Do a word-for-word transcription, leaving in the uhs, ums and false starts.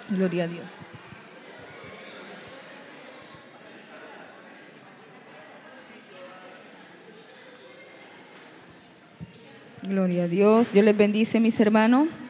Gloria a Dios. Gloria a Dios. Dios les bendice, mis hermanos.